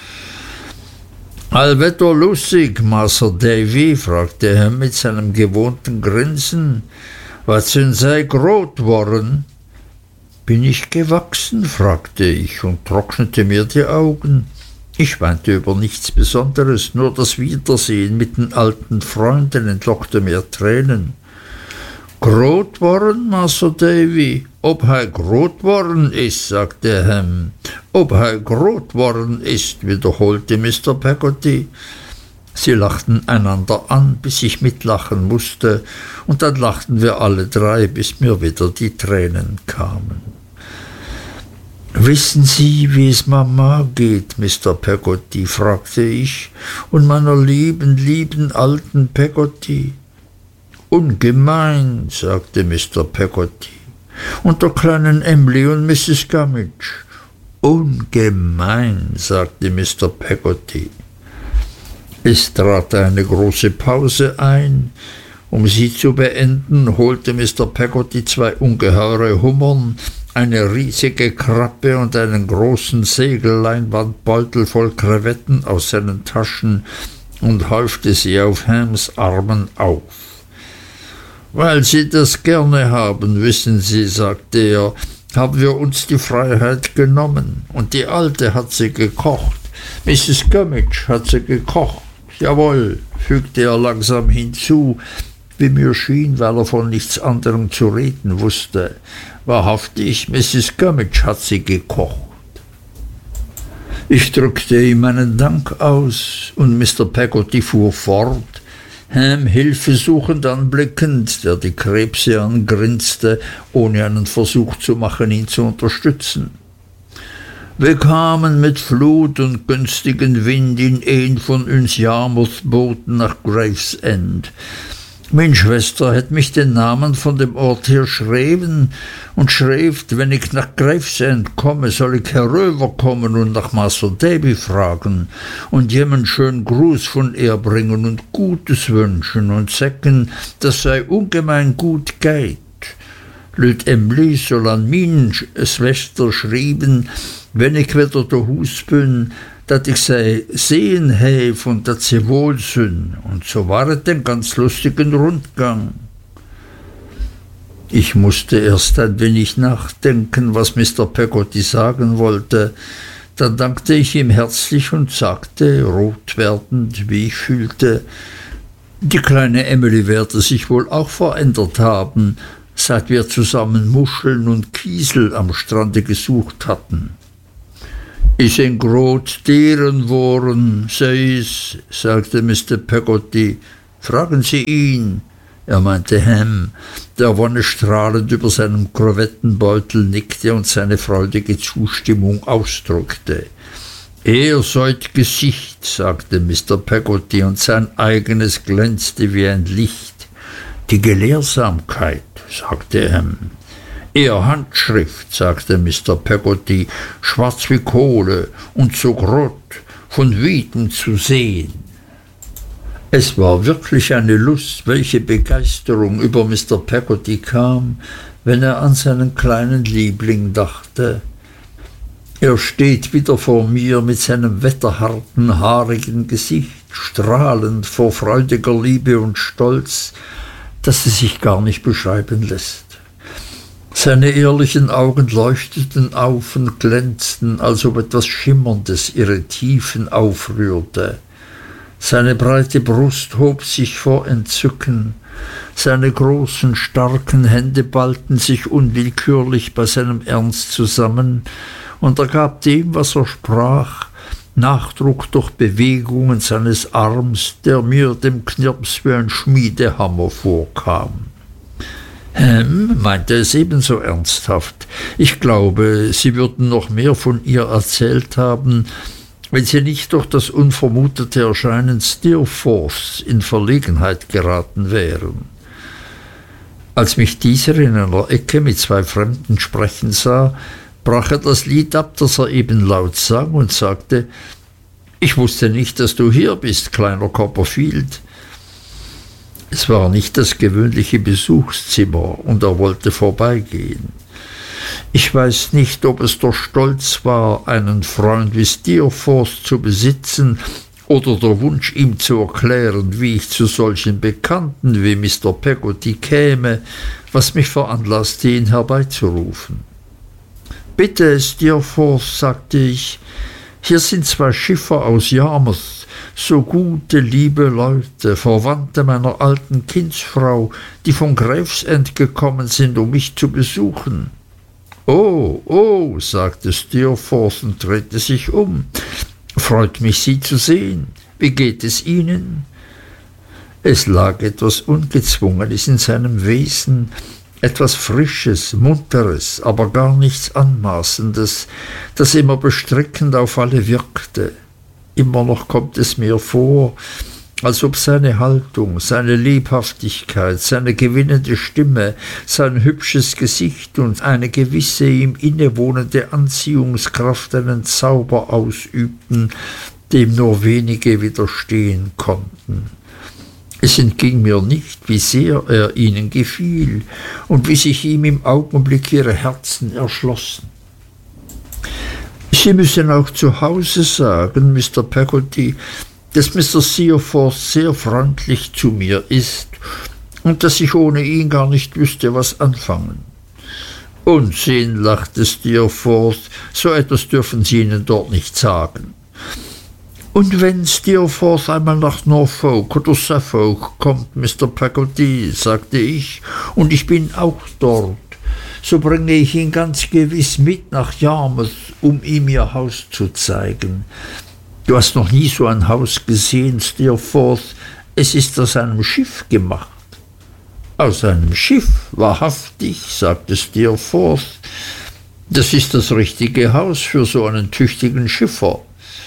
»Allwetter lustig, Masr Davy?« fragte Ham mit seinem gewohnten Grinsen. »Was sind sei grot worden?« »Bin ich gewachsen?« fragte ich und trocknete mir die Augen. Ich weinte über nichts Besonderes, nur das Wiedersehen mit den alten Freunden entlockte mir Tränen. »Grot worden, Masr Davy? Ob hei grot worden ist«, sagte Ham. »Ob hei grot worden ist«, wiederholte Mister Peggotty. Sie lachten einander an, bis ich mitlachen musste, und dann lachten wir alle drei, bis mir wieder die Tränen kamen. »Wissen Sie, wie es Mama geht, Mister Peggotty?« fragte ich, »und meiner lieben, lieben alten Peggotty?« »Ungemein«, sagte Mister Peggotty. »Und der kleinen Emly und Misses Gummidge?« »Ungemein«, sagte Mister Peggotty. Es trat eine große Pause ein. Um sie zu beenden, holte Mister Peggotty zwei ungeheure Hummern, eine riesige Krabbe und einen großen Segelleinwandbeutel voll Krevetten aus seinen Taschen und häufte sie auf Hams Armen auf. »Weil Sie das gerne haben, wissen Sie«, sagte er, »haben wir uns die Freiheit genommen, und die Alte hat sie gekocht. Misses Gummidge hat sie gekocht. Jawohl«, fügte er langsam hinzu, wie mir schien, weil er von nichts anderem zu reden wusste. »Wahrhaftig, Misses Gummidge hat sie gekocht.« Ich drückte ihm meinen Dank aus, und Mister Peggotty fuhr fort, Ham hilfesuchend anblickend, der die Krebse angrinste, ohne einen Versuch zu machen, ihn zu unterstützen. »Wir kamen mit Flut und günstigen Wind in een von uns Yarmouth-Booten nach Gravesend. Min Schwester hat mich den Namen von dem Ort her schreven und schreibt, wenn ich nach Gravesend komme, soll ich herüberkommen und nach Masr Davy fragen und jemand schön Gruß von ihr bringen und Gutes wünschen und sagen, das sei ungemein gut geht. Lüt Emly soll an min Schwester schrieben, wenn ich wieder der Hus bin, dat ich sei sehen hef und dat sie wohl sün. Und so war es den ganz lustigen Rundgang. Ich musste erst ein wenig nachdenken, was Mister Peggotty sagen wollte. Dann dankte ich ihm herzlich und sagte, rot werdend, wie ich fühlte, die kleine Emily werde sich wohl auch verändert haben, seit wir zusammen Muscheln und Kiesel am Strande gesucht hatten. Is en grot deren woren, sei's, sagte Mister Peggotty. Fragen Sie ihn. Er meinte Ham, der wonnestrahlend über seinem Krevettenbeutel nickte und seine freudige Zustimmung ausdrückte. Er seut Gesicht, sagte Mister Peggotty, und sein eigenes glänzte wie ein Licht. Die Gelehrsamkeit, sagte Ham. Er Handschrift, sagte Mister Peggotty, schwarz wie Kohle und so grott, von weitem zu sehen. Es war wirklich eine Lust, welche Begeisterung über Mister Peggotty kam, wenn er an seinen kleinen Liebling dachte. Er steht wieder vor mir mit seinem wetterharten, haarigen Gesicht, strahlend vor freudiger Liebe und Stolz, dass es sich gar nicht beschreiben lässt. Seine ehrlichen Augen leuchteten auf und glänzten, als ob etwas Schimmerndes ihre Tiefen aufrührte. Seine breite Brust hob sich vor Entzücken, seine großen, starken Hände ballten sich unwillkürlich bei seinem Ernst zusammen, und er gab dem, was er sprach, Nachdruck durch Bewegungen seines Arms, der mir dem Knirps wie ein Schmiedehammer vorkam. Ham meinte es ebenso ernsthaft. Ich glaube, Sie würden noch mehr von ihr erzählt haben, wenn Sie nicht durch das unvermutete Erscheinen Steerforths in Verlegenheit geraten wären. Als mich dieser in einer Ecke mit zwei Fremden sprechen sah, brach er das Lied ab, das er eben laut sang, und sagte, »Ich wusste nicht, dass du hier bist, kleiner Copperfield.« Es war nicht das gewöhnliche Besuchszimmer, und er wollte vorbeigehen. Ich weiß nicht, ob es der Stolz war, einen Freund wie Steerforth zu besitzen, oder der Wunsch, ihm zu erklären, wie ich zu solchen Bekannten wie Mister Peggotty käme, was mich veranlasste, ihn herbeizurufen. »Bitte, Steerforth«, sagte ich, »hier sind zwei Schiffer aus Yarmouth, so gute, liebe Leute, Verwandte meiner alten Kindsfrau, die von Gravesend gekommen sind, um mich zu besuchen.« »Oh, oh«, sagte Steerforth und drehte sich um. »Freut mich, Sie zu sehen. Wie geht es Ihnen?« Es lag etwas Ungezwungenes in seinem Wesen, etwas Frisches, Munteres, aber gar nichts Anmaßendes, das immer bestrickend auf alle wirkte. Immer noch kommt es mir vor, als ob seine Haltung, seine Lebhaftigkeit, seine gewinnende Stimme, sein hübsches Gesicht und eine gewisse ihm innewohnende Anziehungskraft einen Zauber ausübten, dem nur wenige widerstehen konnten. Es entging mir nicht, wie sehr er ihnen gefiel und wie sich ihm im Augenblick ihre Herzen erschlossen. Sie müssen auch zu Hause sagen, Mister Peggotty, dass Mister Steerforth sehr freundlich zu mir ist und dass ich ohne ihn gar nicht wüsste, was anfangen. Unsinn, lachte Steerforth, so etwas dürfen Sie ihnen dort nicht sagen. Und wenn Steerforth einmal nach Norfolk oder Suffolk kommt, Mister Peggotty, sagte ich, und ich bin auch dort, so bringe ich ihn ganz gewiss mit nach Yarmouth, um ihm ihr Haus zu zeigen. Du hast noch nie so ein Haus gesehen, Steerforth. Es ist aus einem Schiff gemacht. Aus einem Schiff, wahrhaftig, sagte Steerforth. Das ist das richtige Haus für so einen tüchtigen Schiffer.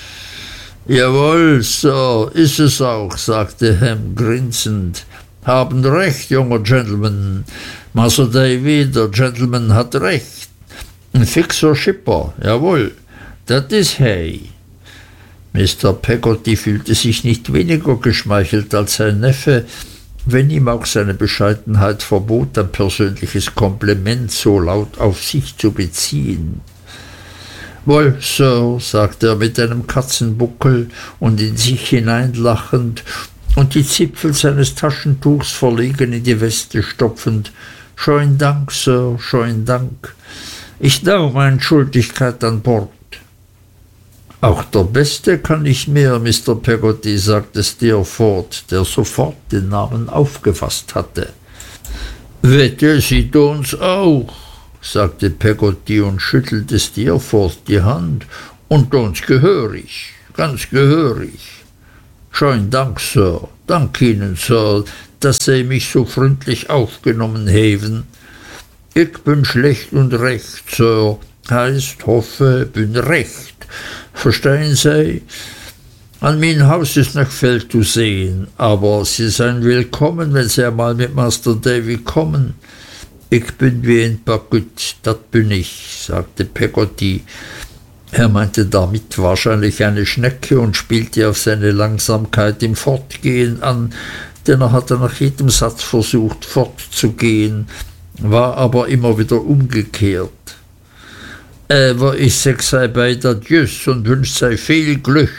Jawohl, Sir, ist es auch, sagte Ham grinsend. Haben recht, junger Gentleman. Masr Davy, der Gentleman hat recht. Ein fixer Schipper, jawohl. Dat is hey. Mister Peggotty fühlte sich nicht weniger geschmeichelt als sein Neffe, wenn ihm auch seine Bescheidenheit verbot, ein persönliches Kompliment so laut auf sich zu beziehen. »Wohl, Sir«, sagte er mit einem Katzenbuckel und in sich hineinlachend und die Zipfel seines Taschentuchs verlegen in die Weste stopfend, »Schoin Dank, Sir, schoin Dank. Ich nahm meine Schuldigkeit an Bord.« »Auch der Beste kann nicht mehr, Mister Peggotty«, sagte Steerforth, der sofort den Namen aufgefasst hatte. »Wette, Sie tun's auch«, sagte Peggotty und schüttelte Steerforth die Hand, »und tun's gehörig, ganz gehörig. Schoin Dank, Sir, dank Ihnen, Sir, dass Sie mich so freundlich aufgenommen heven. Ich bin schlecht und recht, Sir, heißt, hoffe, bin recht. Verstehen Sie? An mein Haus ist noch viel zu sehen, aber Sie seien willkommen, wenn Sie einmal mit Master Davy kommen. Ich bin wie ein Bagut, dat bin ich«, sagte Peggotty. Er meinte damit wahrscheinlich eine Schnecke und spielte auf seine Langsamkeit im Fortgehen an, denn er hatte nach jedem Satz versucht, fortzugehen, war aber immer wieder umgekehrt. »Aber ich sag sei beid Adieus und wünsch sei viel Glück.«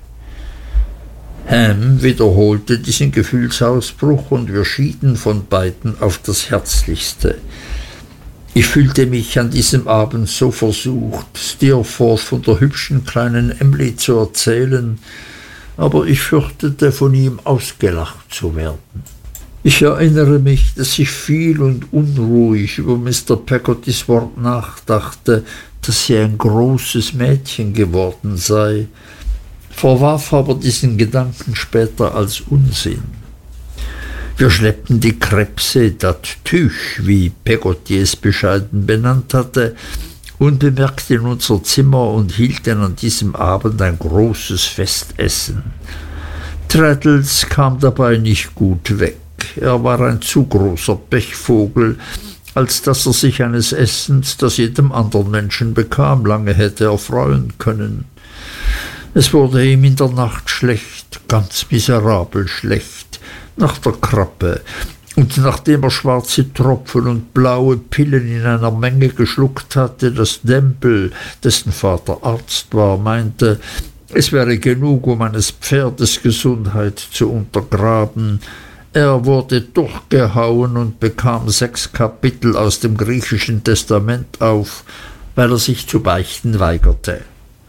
Ham wiederholte diesen Gefühlsausbruch und wir schieden von beiden auf das Herzlichste. Ich fühlte mich an diesem Abend so versucht, Steerforth von der hübschen kleinen Emly zu erzählen, aber ich fürchtete, von ihm ausgelacht zu werden. Ich erinnere mich, dass ich viel und unruhig über Mister Peggottys Wort nachdachte, dass sie ein großes Mädchen geworden sei, verwarf aber diesen Gedanken später als Unsinn. Wir schleppten die Krebse, dat Tüch, wie Peggotty es bescheiden benannt hatte, unbemerkt in unser Zimmer und hielten an diesem Abend ein großes Festessen. Traddles kam dabei nicht gut weg. Er war ein zu großer Pechvogel, als dass er sich eines Essens, das jedem anderen Menschen bekam, lange hätte erfreuen können. Es wurde ihm in der Nacht schlecht, ganz miserabel schlecht, nach der Krappe, und nachdem er schwarze Tropfen und blaue Pillen in einer Menge geschluckt hatte, dass Demple, dessen Vater Arzt war, meinte, es wäre genug, um eines Pferdes Gesundheit zu untergraben. Er wurde durchgehauen und bekam sechs Kapitel aus dem griechischen Testament auf, weil er sich zu beichten weigerte.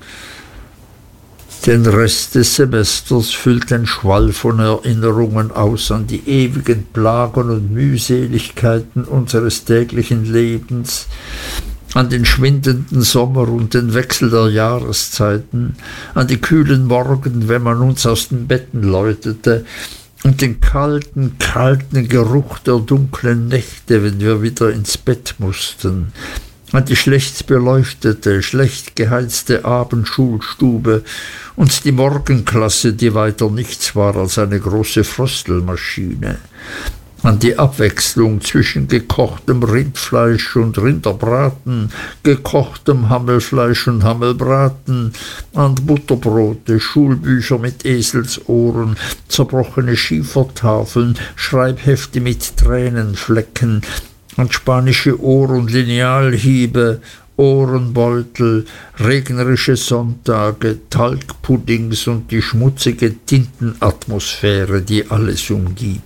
Den Rest des Semesters füllt ein Schwall von Erinnerungen aus an die ewigen Plagen und Mühseligkeiten unseres täglichen Lebens, an den schwindenden Sommer und den Wechsel der Jahreszeiten, an die kühlen Morgen, wenn man uns aus den Betten läutete, und den kalten, kalten Geruch der dunklen Nächte, wenn wir wieder ins Bett mussten, an die schlecht beleuchtete, schlecht geheizte Abendschulstube und die Morgenklasse, die weiter nichts war als eine große Fröstelmaschine, an die Abwechslung zwischen gekochtem Rindfleisch und Rinderbraten, gekochtem Hammelfleisch und Hammelbraten, an Butterbrote, Schulbücher mit Eselsohren, zerbrochene Schiefertafeln, Schreibhefte mit Tränenflecken, an spanische Ohr- und Linealhiebe, Ohrenbeutel, regnerische Sonntage, Talgpuddings und die schmutzige Tintenatmosphäre, die alles umgibt.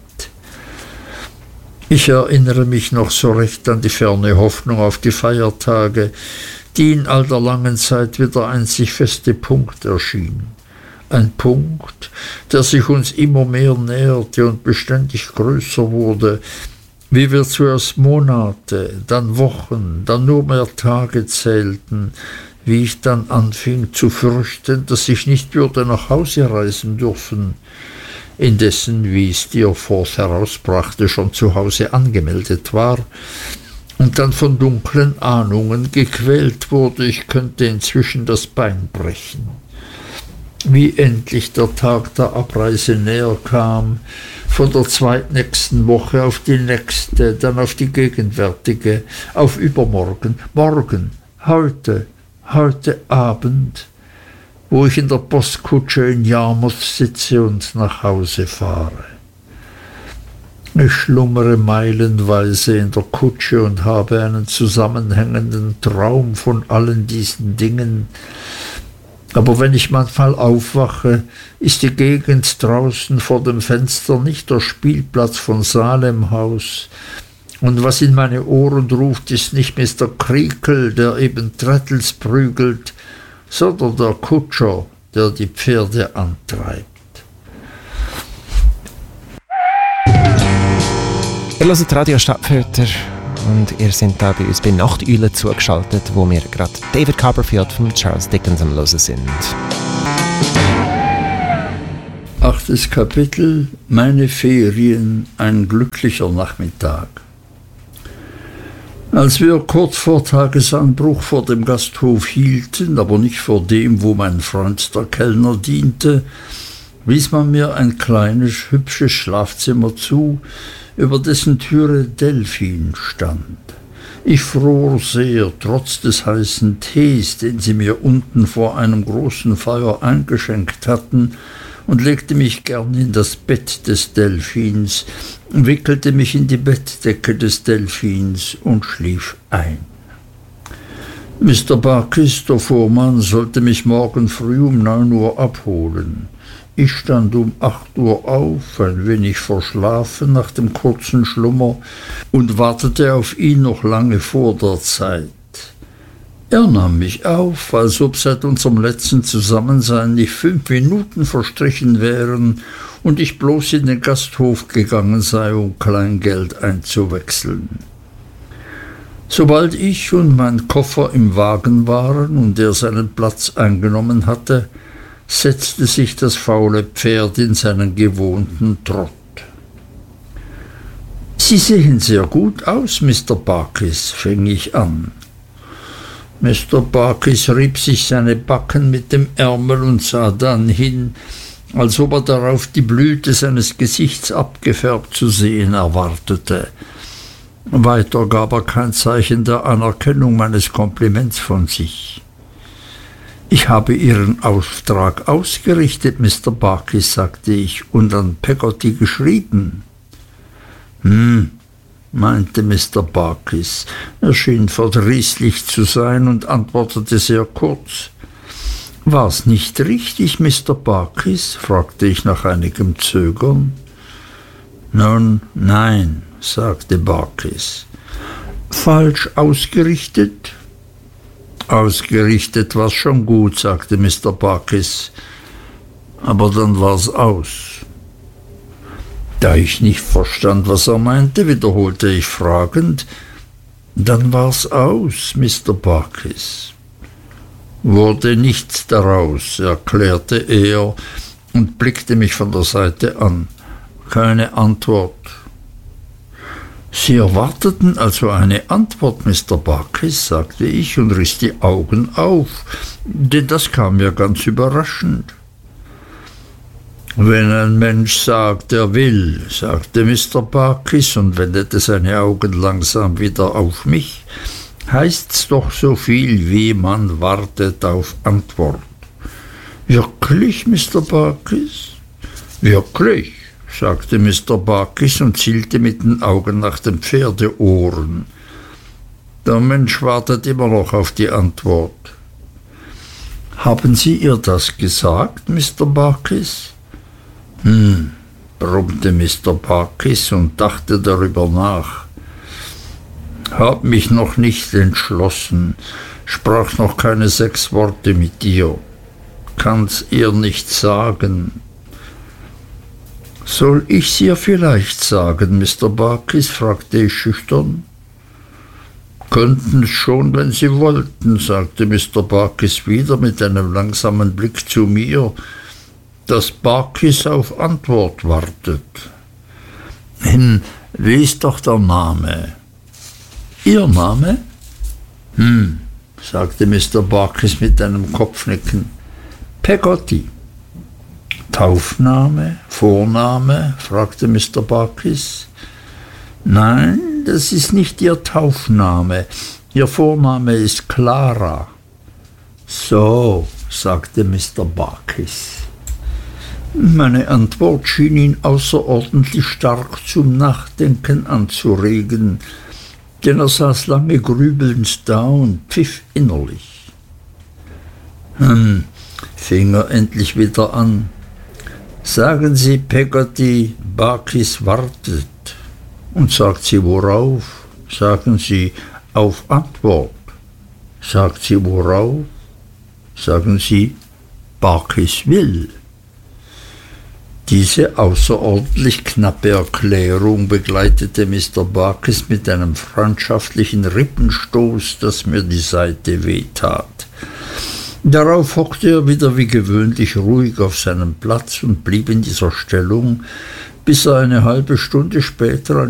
Ich erinnere mich noch so recht an die ferne Hoffnung auf die Feiertage, die in all der langen Zeit wie der einzig feste Punkt erschien. Ein Punkt, der sich uns immer mehr näherte und beständig größer wurde, wie wir zuerst Monate, dann Wochen, dann nur mehr Tage zählten, wie ich dann anfing zu fürchten, dass ich nicht würde nach Hause reisen dürfen, indessen, wie Steerforth herausbrachte, schon zu Hause angemeldet war, und dann von dunklen Ahnungen gequält wurde, ich könnte inzwischen das Bein brechen. Wie endlich der Tag der Abreise näher kam, von der zweitnächsten Woche auf die nächste, dann auf die gegenwärtige, auf übermorgen, morgen, heute, heute Abend, wo ich in der Postkutsche in Yarmouth sitze und nach Hause fahre. Ich schlummere meilenweise in der Kutsche und habe einen zusammenhängenden Traum von allen diesen Dingen. Aber wenn ich manchmal aufwache, ist die Gegend draußen vor dem Fenster nicht der Spielplatz von Salemhaus, und was in meine Ohren ruft, ist nicht Mister Creakle, der eben Traddles prügelt, sondern der Kutscher, der die Pferde antreibt. Ihr hört Radio Stadtfilter und ihr seid da bei uns bei Nachteule zugeschaltet, wo wir gerade David Copperfield von Charles Dickens am Hören sind. Achtes Kapitel: Meine Ferien, ein glücklicher Nachmittag. Als wir kurz vor Tagesanbruch vor dem Gasthof hielten, aber nicht vor dem, wo mein Freund der Kellner diente, wies man mir ein kleines, hübsches Schlafzimmer zu, über dessen Türe Delphin stand. Ich fror sehr, trotz des heißen Tees, den sie mir unten vor einem großen Feuer eingeschenkt hatten, und legte mich gern in das Bett des Delphins, wickelte mich in die Bettdecke des Delphins und schlief ein. Mister Barkis, der Fuhrmann, sollte mich morgen früh um neun Uhr abholen. Ich stand um acht Uhr auf, ein wenig verschlafen nach dem kurzen Schlummer, und wartete auf ihn noch lange vor der Zeit. Er nahm mich auf, als ob seit unserem letzten Zusammensein nicht fünf Minuten verstrichen wären und ich bloß in den Gasthof gegangen sei, um Kleingeld einzuwechseln. Sobald ich und mein Koffer im Wagen waren und er seinen Platz eingenommen hatte, setzte sich das faule Pferd in seinen gewohnten Trott. »Sie sehen sehr gut aus, Mister Barkis«, fing ich an. Mister Barkis rieb sich seine Backen mit dem Ärmel und sah dann hin, als ob er darauf die Blüte seines Gesichts abgefärbt zu sehen erwartete. Weiter gab er kein Zeichen der Anerkennung meines Kompliments von sich. »Ich habe Ihren Auftrag ausgerichtet, Mister Barkis«, sagte ich, »und an Peggotty geschrieben.« »Hm«, meinte Mister Barkis. Er schien verdrießlich zu sein und antwortete sehr kurz. »War's nicht richtig, Mister Barkis?« fragte ich nach einigem Zögern. »Nun, nein«, sagte Barkis. »Falsch ausgerichtet?« »Ausgerichtet war's schon gut«, sagte Mister Barkis. »Aber dann war's aus.« Da ich nicht verstand, was er meinte, wiederholte ich fragend: »Dann war's aus, Mister Barkis.« »Wurde nichts daraus«, erklärte er und blickte mich von der Seite an. »Keine Antwort.« »Sie erwarteten also eine Antwort, Mister Barkis«, sagte ich und riß die Augen auf, denn das kam mir ganz überraschend. »Wenn ein Mensch sagt, er will«, sagte Mister Barkis und wendete seine Augen langsam wieder auf mich, »heißt's doch so viel wie man wartet auf Antwort.« »Wirklich, Mister Barkis?« »Wirklich«, sagte Mister Barkis und zielte mit den Augen nach den Pferdeohren. »Der Mensch wartet immer noch auf die Antwort.« »Haben Sie ihr das gesagt, Mister Barkis?« »Hm«, brummte Mister Barkis und dachte darüber nach. »Hab mich noch nicht entschlossen, sprach noch keine sechs Worte mit dir. Kann's ihr nicht sagen.« »Soll ich's ihr vielleicht sagen, Mister Barkis?« fragte ich schüchtern. »Könnten's schon, wenn Sie wollten«, sagte Mister Barkis wieder mit einem langsamen Blick zu mir, »dass Barkis auf Antwort wartet.« »Hm, wie ist doch der Name?« »Ihr Name?« »Hm«, sagte Mister Barkis mit einem Kopfnicken. »Peggotty.« »Taufname? Vorname?« fragte Mister Barkis. »Nein, das ist nicht Ihr Taufname. Ihr Vorname ist Clara.« »So«, sagte Mister Barkis. Meine Antwort schien ihn außerordentlich stark zum Nachdenken anzuregen, denn er saß lange grübelnd da und pfiff innerlich. Hm, fing er endlich wieder an. Sagen Sie, Peggotty, Barkis wartet. Und sagt sie, worauf? Sagen Sie, auf Antwort. Sagt sie, worauf? Sagen Sie, Barkis will. Diese außerordentlich knappe Erklärung begleitete Mister Barkis mit einem freundschaftlichen Rippenstoß, dass mir die Seite wehtat. Darauf hockte er wieder wie gewöhnlich ruhig auf seinem Platz und blieb in dieser Stellung, bis er eine halbe Stunde später